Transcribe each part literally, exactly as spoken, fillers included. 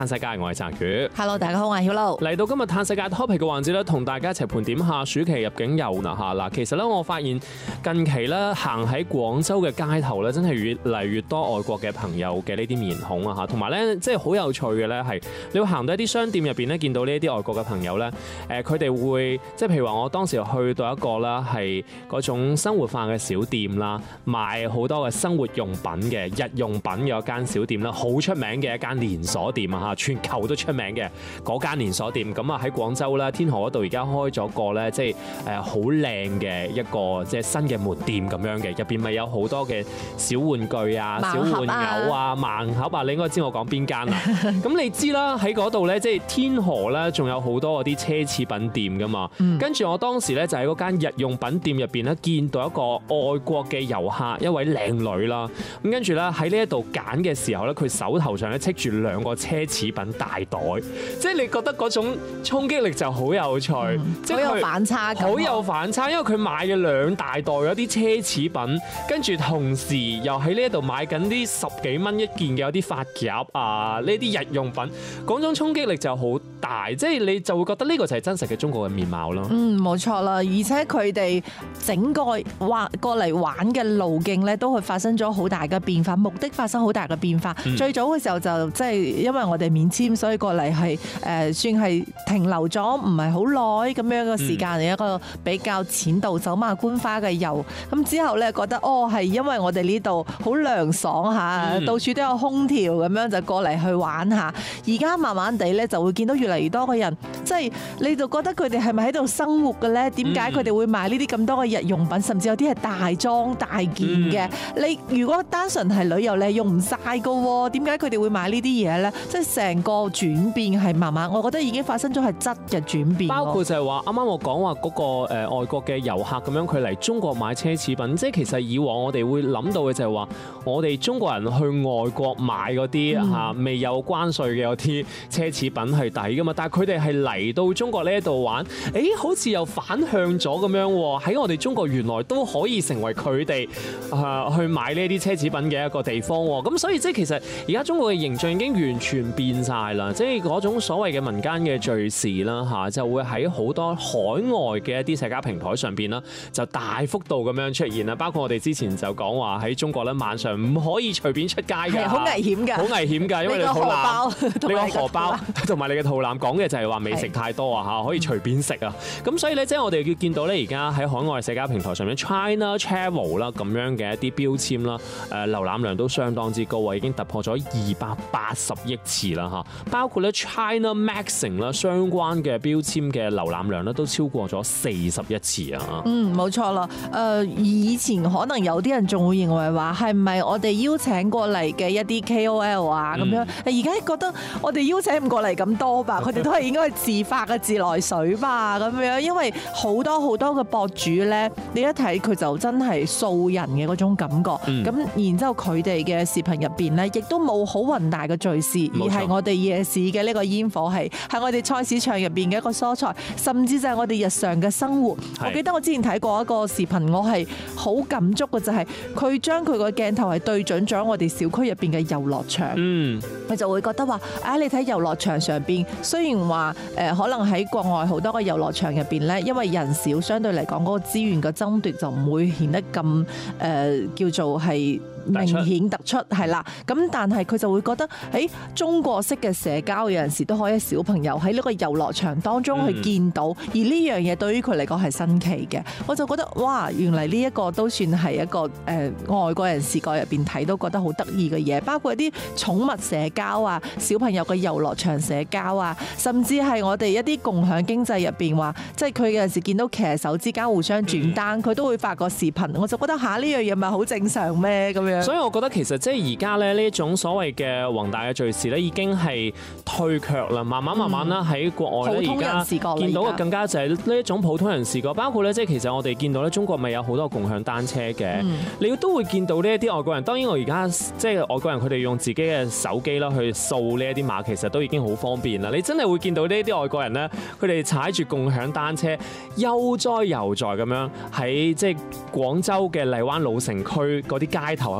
嘆世界，我係澤宇。 Hello， 大家好，我係曉露。 嚟到今日嘆世界 topic 嘅環節咧，同大家一齊盤點下暑期入境遊嗱嚇嗱。其實咧，我發現近期咧行喺廣州嘅街頭咧，真係越嚟越多外國嘅朋友嘅呢啲面孔啊嚇，同埋咧即係好有趣嘅咧係，你會行到一啲商店入邊咧，見到呢一啲外國嘅朋友咧，誒佢哋會即係譬如話，我當時去到一個啦係嗰種生活化嘅小店啦，賣好多嘅生活用品嘅日用品嘅一間小店啦，好出名嘅一間連鎖店啊嚇。全球都出名嘅嗰間連鎖店，咁啊喺廣州啦，天河嗰度而家開咗個咧，即係誒好靚嘅一個即係新嘅門店咁樣嘅，入邊咪有好多嘅小玩具啊、小玩偶啊、盲盒啊，你應該知我講邊間啦。咁你知啦，喺嗰度咧，即係天河咧，仲有好多嗰啲奢侈品店噶嘛。嗯、跟住我當時咧就喺嗰間日用品店入邊咧，見到一個外國嘅遊客，一位靚女啦。咁跟住咧喺呢一度揀嘅時候咧，佢手頭上咧拎住兩個奢侈品大袋，即係你覺得嗰種衝擊力就好有趣，嗯、即係好有反差感， 好有反差，因為佢買嘅兩大袋有啲奢侈品，跟住同時又喺呢一度買緊啲十幾蚊一件嘅有啲髮夾啊，呢啲日用品，嗰種衝擊力就好大，即係你就會覺得呢個就係真實嘅中國嘅面貌咯。 嗯，冇錯啦，而且佢哋整個玩過嚟玩嘅路徑咧，都會發生咗好大嘅變化，目的發生好大嘅變化。嗯、最早嘅時候就即係因為我哋免簽，所以過嚟係誒算係停留咗唔係好耐咁樣嘅時間，嚟、嗯、一個比較淺度走馬觀花嘅遊。咁之後咧覺得哦係因為我哋呢度好涼爽嚇，嗯、到處都有空調咁樣就過嚟去玩下。而家慢慢地咧就會見到越嚟越多嘅人，即係你就覺得佢哋係咪喺度生活嘅咧？點解佢哋會買呢啲咁多嘅日用品，甚至有啲係大裝大件嘅？嗯、你如果單純係旅遊，你係用唔晒㗎喎？點解佢哋會買呢啲嘢咧？即係成個轉變係慢慢，我覺得已經發生咗係質嘅轉變。包括就係話啱啱我講話嗰個誒外國嘅遊客咁樣，佢嚟中國買奢侈品，即係其實以往我哋會諗到嘅就係話，我哋中國人去外國買嗰啲嚇未有關稅嘅嗰啲奢侈品係抵噶嘛，但係佢哋係嚟到中國呢一度玩，誒好似又反向咗咁樣喎。喺我哋中國原來都可以成為佢哋啊去買呢啲奢侈品嘅一個地方喎。咁所以即係其實而家中國嘅形象已經完全變晒啦，即係嗰種所謂嘅民間嘅敘事啦嚇，就會喺好多海外嘅一啲社交平台上邊啦，就大幅度咁樣出現啦。包括我哋之前就講話喺中國咧，晚上唔可以隨便出街㗎， 好危險㗎， 好危險㗎，因為你個荷包、你個荷包同埋你嘅肚腩講嘅就係話未食太多啊嚇，可以隨便食啊。咁所以咧，即係我哋要見到咧，而家喺海外社交平台上面 China Travel 啦咁樣嘅一啲標籤啦，誒瀏覽量都相當之高啊，已經突破咗二百八十億次啦嚇。包括咧 China Maxing 啦相關嘅標籤嘅瀏覽量咧都超過咗四十一次啊！ 嗯，冇錯啦。誒、呃，以前可能有啲人仲會認為話係唔係我哋邀請過嚟嘅一啲 K O L 啊咁樣，而家、嗯、覺得我哋邀請唔過嚟咁多吧？佢哋都係應該係自發嘅自來水吧咁樣，因為好多好多嘅博主咧，你一睇佢就真係素人嘅嗰種感覺。咁、嗯、然之後佢哋嘅視頻入邊咧，亦都冇好宏大嘅敘事，而係我哋夜市嘅呢個煙火係係我哋菜市場入邊嘅一個蔬菜，甚至就係我哋日常嘅生活。是我記得我之前睇過一個視頻，我係好感觸嘅就係佢將佢個鏡頭係對準咗我哋小區入邊嘅遊樂場。嗯，佢就會覺得話：啊，你睇遊樂場上邊，雖然話誒、呃、可能喺國外好多個遊樂場入邊咧，因為人少，相對嚟講嗰個資源嘅爭奪就唔會顯得咁誒、呃、叫做係明顯突出係啦，咁但係佢就會覺得喺中國式嘅社交有陣時都可以小朋友喺呢個遊樂場當中去見到，嗯、而呢樣嘢對於佢嚟講係新奇嘅，我就覺得哇，原來呢一個都算係一個誒、呃、外國人視角入邊睇都覺得好得意嘅嘢，包括一啲寵物社交啊，小朋友嘅遊樂場社交啊，甚至係我哋一啲共享經濟入邊話，即係佢有陣時見到騎手之間互相轉單，佢、嗯、都會發個視頻，我就覺得吓，呢樣嘢咪好正常咩咁樣。 所以我覺得其實即係而家咧呢一種所謂嘅宏大嘅敘事咧，已經係退卻啦。慢慢慢慢啦，喺國外咧而家見到嘅更加就係呢一種普通人視角，包括咧即係其實我哋見到咧中國咪有好多共享單車嘅，嗯、你都會見到呢一啲外國人。當然我而家即係外國人佢哋用自己嘅手機啦去掃呢一啲碼，其實都已經好方便啦。你真係會見到呢一啲外國人咧，佢哋踩住共享單車悠哉悠哉咁樣喺即係廣州嘅荔灣老城區嗰啲街頭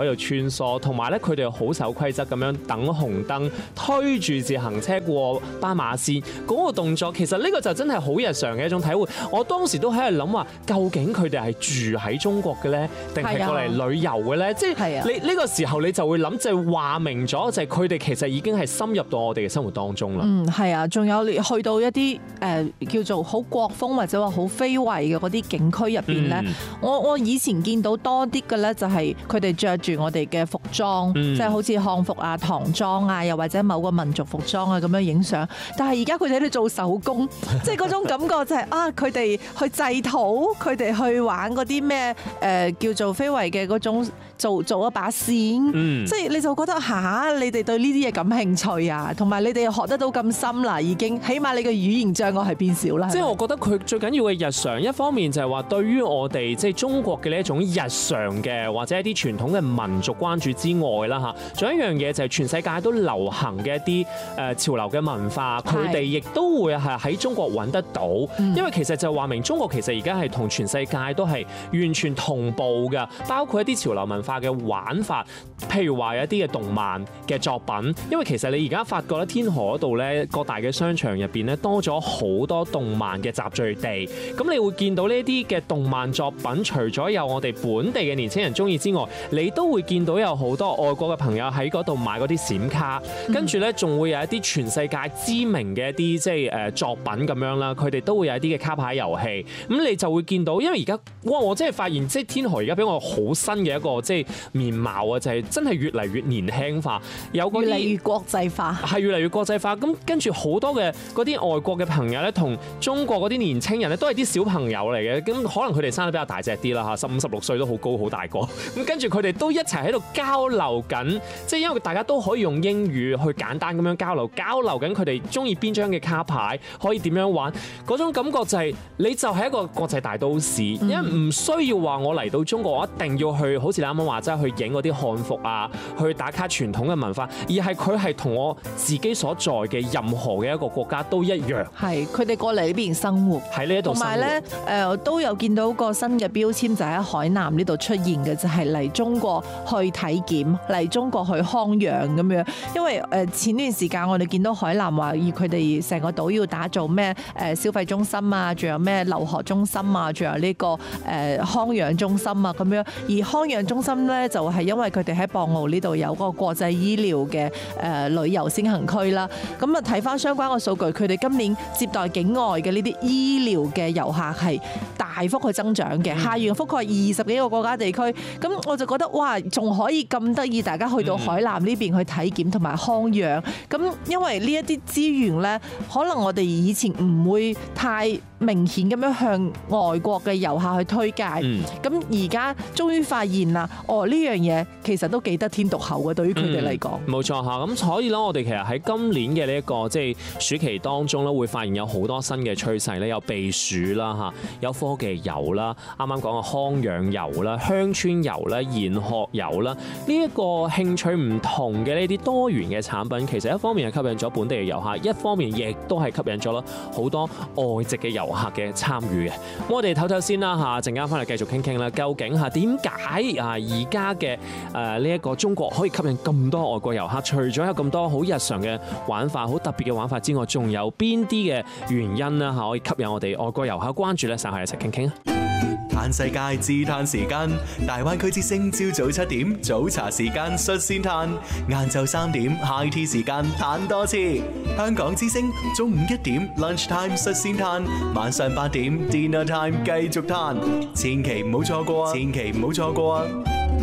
喺度穿梭，同埋咧佢哋好守規則咁樣等紅燈，推住自行車過斑馬線嗰個動作，其實呢個就真係好日常嘅一種體會。我當時都喺度諗話，究竟佢哋係住喺中國嘅咧，定係過嚟旅遊嘅咧？即係你呢個時候你就會諗，就係話明咗，就係佢哋其實已經係深入到我哋嘅生活當中啦。 嗯，係啊，仲有去到一啲誒、呃、叫做好國風或者話好非遺嘅嗰啲景區入邊咧，嗯、我我以前見到多啲嘅咧，就係佢哋着住我哋嘅服裝，即係、嗯、好似漢服啊、唐裝啊，又或者某個民族服裝啊咁樣影相。但係而家佢哋喺度做手工，即係嗰種感覺就係、是、啊，佢哋去製土，佢哋去玩嗰啲咩誒叫做非遺嘅嗰種做做一把扇，嗯、即係你就覺得吓、啊，你哋對呢啲嘢感興趣啊，同埋你哋學得到咁深啦，已經起碼你嘅語言障礙係變少啦。即係我覺得佢最緊要嘅日常，一方面就係話對於我哋即係中國嘅呢一種日常嘅或者一啲傳統嘅民族關注之外啦嚇，仲有一樣嘢就係全世界都流行嘅一啲誒潮流嘅文化，佢哋亦都會係喺中國揾得到，因為其實就話明中國其實而家係同全世界都係完全同步嘅，包括一啲潮流文化嘅玩法，譬如話有一啲嘅動漫嘅作品，因為其實你而家發覺咧，天河嗰度咧，各大嘅商場入邊咧多咗好多動漫嘅集聚地，咁你會見到呢啲嘅動漫作品，除咗有我哋本地嘅年輕人中意之外，你都會見到有好多外國嘅朋友喺嗰度買嗰啲閃卡，跟住咧仲會有一啲全世界知名嘅一啲即係誒作品咁樣啦，佢哋都會有一啲嘅卡牌遊戲，咁你就會見到，因為而家哇，我真係發現即係天河而家俾我好新嘅一個即係面貌啊，就係真係越嚟越年輕化，有嗰啲越嚟越國際化， 係越嚟越國際化。咁跟住好多嘅嗰啲外國嘅朋友咧，同中國嗰啲年青人咧，都係啲小朋友嚟嘅。咁可能佢哋生得比較大隻啲啦嚇，十五十六歲都好高好大個。咁跟住佢哋都一齊喺度交流緊，即係因為大家都可以用英語去簡單咁樣交流，交流緊佢哋中意邊張嘅卡牌，可以點樣玩。嗰種感覺就係、是、你就係一個國際大都市，因為唔需要話我嚟到中國，我一定要去好似你啱啱話齋去影嗰啲漢服啊，去打卡傳統嘅文化，而係佢係同我自己所在嘅任何嘅一個國家都一樣。係， 佢哋過嚟呢邊生活， 喺呢一度生活。同埋咧，誒都有見到個新嘅標籤，就喺海南呢度出現嘅，就係、是、嚟中國去體檢，嚟中國去康養咁樣。因為誒前段時間我哋見到海南話，要佢哋成個島要打造咩誒消費中心啊，仲有咩留學中心啊，仲有呢個誒康養中心啊咁樣。而康養中心咧，就係因為佢哋喺博鰲呢度有個國際醫療嘅誒旅遊先行區啦。咁啊睇翻相關嘅數據，佢哋今年接待境外嘅呢啲醫療嘅遊客係大幅去增長嘅，下沿覆蓋二十幾個國家地區。咁我就覺得哇，仲可以咁得意，大家去到海南呢邊去體檢同埋康養。咁因為呢一啲資源咧，可能我哋以前唔會太明顯咁樣向外國嘅遊客去推介。咁而家終於發現啦，哦呢樣嘢其實都幾得天獨厚嘅，對於佢哋嚟講。 冇錯嚇，咁所以咧，我哋其實喺今年嘅呢一個即係暑期當中咧，會發現有好多新嘅趨勢咧，有避暑啦嚇，有科技遊啦，啱啱講嘅康養遊啦、鄉村遊啦、研學遊啦，呢一個興趣唔同嘅呢啲多元嘅產品，其實一方面係吸引咗本地嘅遊客，一方面亦都係吸引咗啦好多外籍嘅遊客嘅參與嘅。我哋唞唞先啦嚇，陣間翻嚟繼續傾傾啦。究竟嚇點解啊而家嘅誒呢一個中國可以吸引咁多外國遊客？除咗有咁多好日常嘅玩法、好特別嘅玩法之外，仲有邊啲嘅原因咧嚇可以吸引我哋外國遊客關注咧？稍後一齊傾傾啊！ 嘆世界自嘆時間，大灣區之聲朝早七點早茶時間率先嘆，晏晝三點 high tea 時間嘆多次。香港之聲中午一點 lunch time 率先嘆，晚上八點 dinner time 繼續嘆，千祈唔好錯過啊！千祈唔好錯過啊！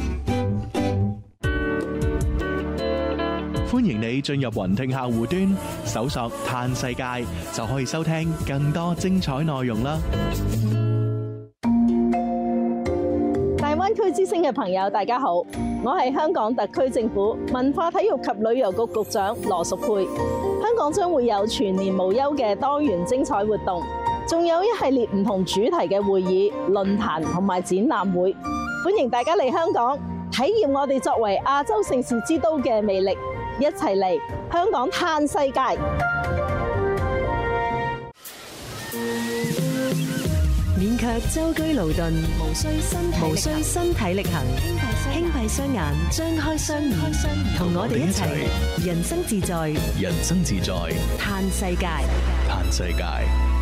歡迎你進入雲聽客戶端，搜索嘆世界就可以收聽更多精彩內容啦。 大灣區之聲嘅朋友，大家好，我係香港特區政府文化體育及旅遊局局長羅淑佩。香港將會有全年無休嘅多元精彩活動，仲有一系列唔同主題嘅會議、論壇同埋展覽會，歡迎大家嚟香港體驗我哋作為亞洲盛事之都嘅魅力，一齊嚟香港嘆世界。 免卻舟車勞頓，無需身體無需身體力行，輕閉雙眼，張開雙耳，同我哋一齊人生自在， 人生自在， 嘆世界， 嘆世界。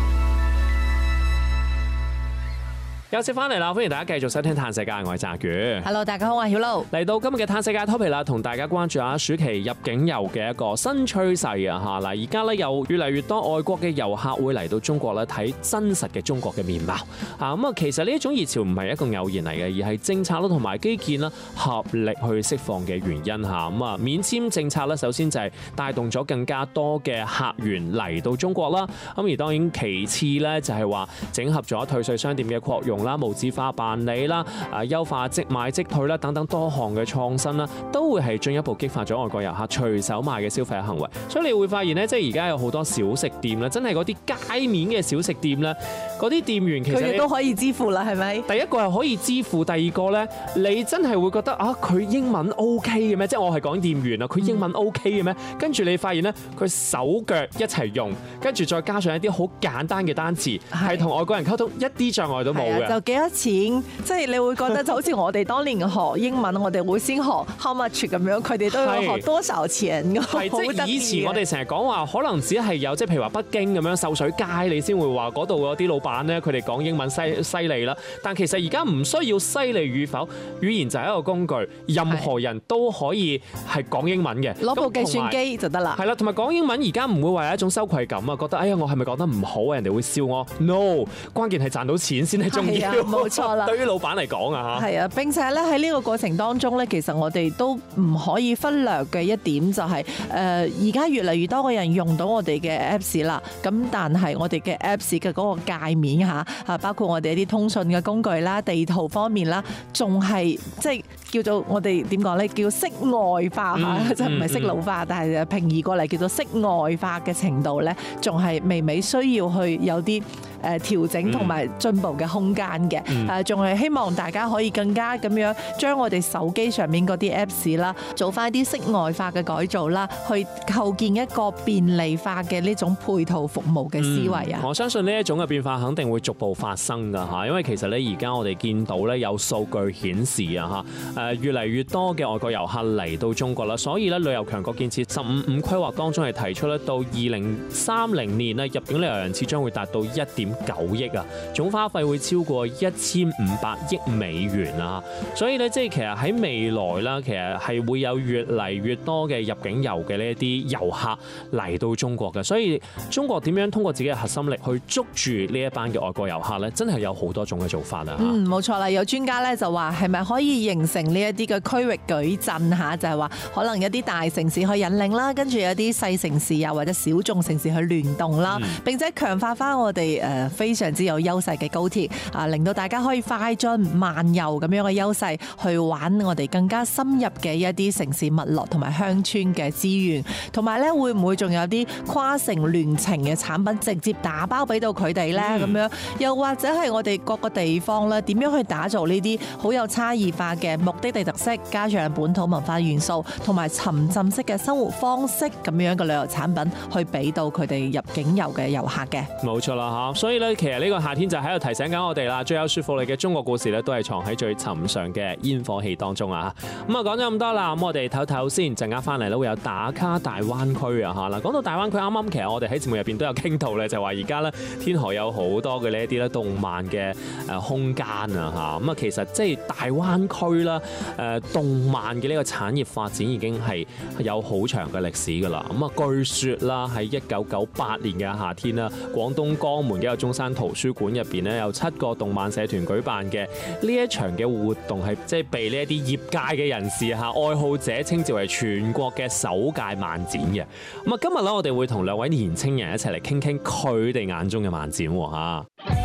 休息翻嚟啦，歡迎大家繼續收聽《嘆世界》，我係澤宇。 Hello， 大家好，我係曉露。 嚟到今日嘅《嘆世界》topic 啦，同大家關注下暑期入境遊嘅一個新趨勢啊！嚇嗱，而家咧有越嚟越多外國嘅遊客會嚟到中國咧睇真實嘅中國嘅面貌啊！咁啊，其實呢一種熱潮唔係一個偶然嚟嘅，而係政策啦同埋基建啦合力去釋放嘅原因嚇。咁啊，免簽政策咧，首先就係帶動咗更加多嘅客源嚟到中國啦。咁而當然其次咧就係話整合咗退稅商店嘅擴容啦、無紙化辦理啦、啊優化即買即退啦等等多項嘅創新啦，都會係進一步激發咗外國遊客隨手買嘅消費行為。所以你會發現咧，即係而家有好多小食店啦，真係嗰啲街面嘅小食店咧，嗰啲店員其實佢哋都可以支付啦，係咪？ 第一個係可以支付，第二個咧，你真係會覺得啊，佢英文 OK 嘅咩？即係我係講店員啊，佢英文 OK 嘅咩？跟住你發現咧，佢手腳一齊用，跟住再加上一啲好簡單嘅單詞，係同外國人溝通一啲障礙都冇嘅。 就幾多錢？即係你會覺得就好似我哋當年學英文，我哋會先學 how much 咁樣，佢哋都要學多少錢㗎。 係即係以前我哋成日講話，可能只係有即係譬如話北京咁樣秀水街，你先會話嗰度嗰啲老闆咧，佢哋講英文犀犀利啦。但其實而家唔需要犀利與否，語言就係一個工具，任何人都可以係講英文嘅。 攞部計算機就得啦。 係啦，同埋講英文而家唔會話有一種羞愧感啊，覺得哎呀我係咪講得唔好啊？人哋會笑我。No， 關鍵係賺到錢先係重要。 冇錯啦。 對於老闆嚟講啊嚇。 係啊，並且咧喺呢個過程當中咧，其實我哋都唔可以忽略嘅一點就係誒而家越嚟越多嘅人用到我哋嘅 Apps 啦。咁但係我哋嘅 Apps 嘅嗰個界面嚇啊，包括我哋一啲通訊嘅工具啦、地圖方面啦，仲係即係叫做我哋點講咧，叫色外化嚇，即係唔係色老化，但係平移過嚟叫做色外化嘅程度咧，仲係微微需要去有啲誒調整同埋進步嘅空間嘅。誒仲係希望大家可以更加咁樣將我哋手機上面嗰啲 Apps 啦，做翻啲色外化嘅改造啦，去構建一個便利化嘅呢種配套服務嘅思維啊、 嗯！我相信呢一種嘅變化肯定會逐步發生㗎嚇，因為其實咧而家我哋見到咧有數據顯示啊嚇，誒越嚟越多嘅外國遊客嚟到中國啦，所以咧旅遊強國建設十五五規劃當中係提出咧到二零三零年咧入境旅遊人次將會達到一點九億啊，總花費會超過一千五百億美元啊，所以咧即係其實喺未來啦，其實係會有越嚟越多嘅入境遊嘅呢一啲遊客嚟到中國嘅，所以中國點樣通過自己嘅核心力去捉住呢一班嘅外國遊客咧，真係有好多種嘅做法啊！ 嗯，冇錯啦，有專家咧就話係咪可以形成呢一啲嘅區域矩陣嚇，就係話可能有啲大城市去引領啦，跟住有啲細城市又或者小眾城市去聯動啦，嗯、並且強化翻我哋誒非常之有優勢嘅高鐵啊，令到大家可以快進慢遊咁樣嘅優勢去玩我哋更加深入嘅一啲城市脈絡同埋鄉村嘅資源，同埋咧會唔會仲有啲跨城聯程嘅產品直接打包俾到佢哋咧？咁樣又或者係我哋各個地方咧點樣去打造呢啲好有差異化嘅目的地特色，加上本土文化元素同埋沉浸式嘅生活方式咁樣嘅旅遊產品，去俾到佢哋入境遊嘅遊客嘅。 冇錯啦嚇，所以咧其實呢個夏天就喺度提醒緊我哋啦，最有說服力嘅中國故事咧都係藏喺最尋常嘅煙火氣當中啊！咁啊講咗咁多啦，咁我哋唞唞先，陣間翻嚟咧會有打卡大灣區啊嚇嗱，講到大灣區啱啱其實我哋喺節目入邊都有傾到咧，就話而家咧天河有好多嘅呢一啲咧動漫嘅誒空間啊嚇，咁啊其實即係大灣區啦誒動漫嘅呢個產業發展已經係有好長嘅歷史㗎啦，咁啊據説啦喺一九九八年嘅夏天啦，廣東江門嘅一個中山圖書館入邊咧有七個動漫社團舉辦嘅呢一場嘅活動係即係被呢一啲業界嘅人士嚇愛好者稱之為全國嘅首屆漫展嘅。咁啊今日咧我哋會同兩位年青人一齊嚟傾傾佢哋眼中嘅漫展喎嚇。